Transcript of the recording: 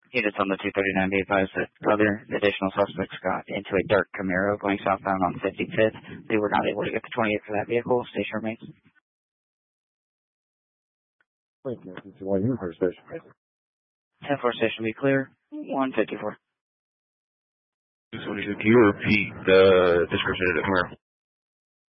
Units on the 239 be advised that other additional suspects got into a dark Camaro going southbound on 55th. They were not able to get the 28th for that vehicle. Station remains. Wait, why you for station? 10-4 station be clear. 154. Can you repeat the description of the Camaro?